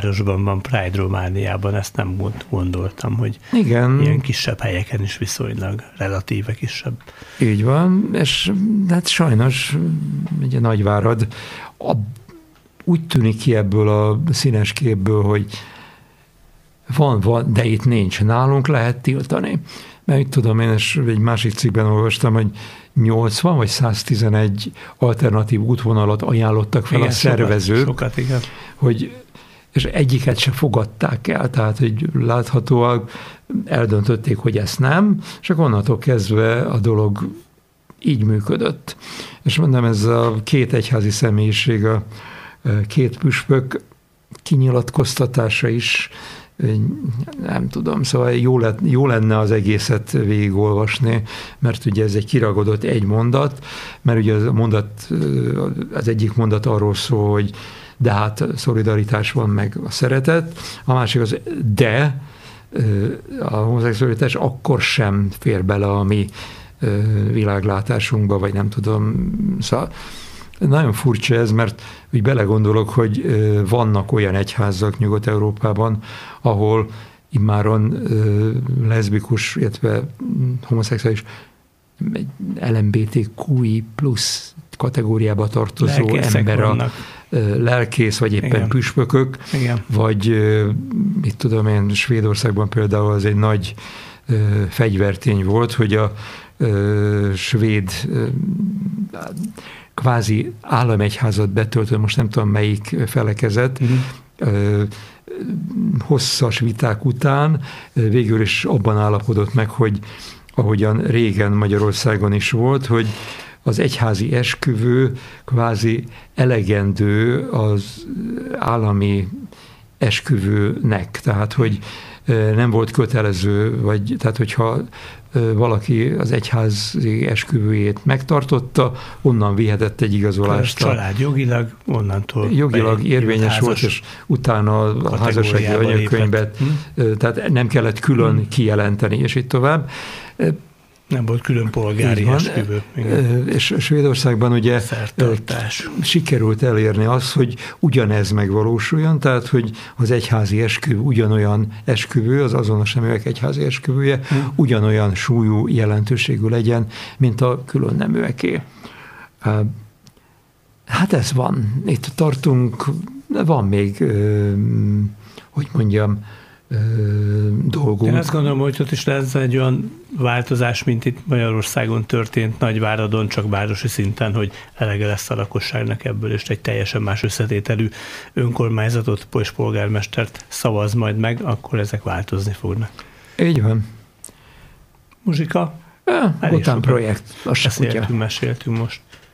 városban van Pride Romániában, ezt nem gondoltam, hogy igen, ilyen kisebb helyeken is viszonylag relatíve kisebb. Így van, és hát sajnos ugye Nagyvárad úgy tűnik ki ebből a színes képből, hogy van, de itt nincs. Nálunk lehet tiltani. Mert tudom, én is egy másik cikkben olvastam, hogy 80 vagy 111 alternatív útvonalat ajánlottak fel, igen, a szervezők. Sokat, igen. És egyiket se fogadták el, tehát hogy láthatóan eldöntötték, hogy ezt nem, és akkor onnantól kezdve a dolog így működött. És mondom, ez a két egyházi személyiség, a két püspök kinyilatkoztatása is, nem tudom, szóval jó lenne az egészet végigolvasni, mert ugye ez egy kiragadott egy mondat, mert ugye az egyik mondat arról szól, hogy de hát szolidaritás van, meg a szeretet, a másik az de a homoszexualitás akkor sem fér bele a mi világlátásunkba, vagy nem tudom, szóval nagyon furcsa ez, mert úgy belegondolok, hogy vannak olyan egyházak Nyugat-Európában, ahol immáron leszbikus, illetve homoszexuális LMBTQI plusz kategóriába tartozó lelkészek ember vannak. A lelkész, vagy éppen igen, püspökök, igen, vagy mit tudom én, Svédországban például az egy nagy fegyvertény volt, hogy a svéd kvázi államegyházat betöltő, most nem tudom melyik felekezet, hosszas viták után végül is abban állapodott meg, hogy ahogyan régen Magyarországon is volt, hogy az egyházi esküvő kvázi elegendő az állami esküvőnek. Tehát, hogy nem volt kötelező, vagy tehát, hogyha valaki az egyházi esküvőjét megtartotta, onnan vihetett egy igazolást. A család jogilag onnantól jogilag érvényes volt, és utána a házassági anyakönyvet, tehát nem kellett külön kijelenteni, és így tovább. Nem volt külön polgári esküvő. És Svédországban ugye sikerült elérni azt, hogy ugyanez megvalósuljon, tehát hogy az egyházi esküvő ugyanolyan esküvő, az azonos neműek egyházi esküvője ugyanolyan súlyú jelentőségű legyen, mint a külön neműeké. Hát ez van. Itt tartunk, van még, hogy mondjam, dolgunk. Én azt gondolom, hogy ott is lesz egy olyan változás, mint itt Magyarországon történt Nagyváradon, csak városi szinten, hogy elege lesz a lakosságnak ebből, és egy teljesen más összetételű önkormányzatot, és polgármestert szavaz majd meg, akkor ezek változni fognak. Így van. Muzsika? Után projekt. Meséltünk most.